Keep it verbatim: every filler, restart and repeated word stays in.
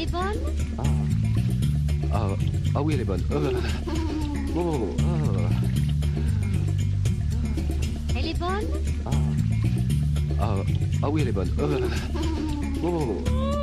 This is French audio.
bonne? Ah. Ah, ah oui, elle est bonne. Euh. Oh, ah. Elle est bonne? Ah. Ah, ah oui, elle est bonne. Euh. Oh.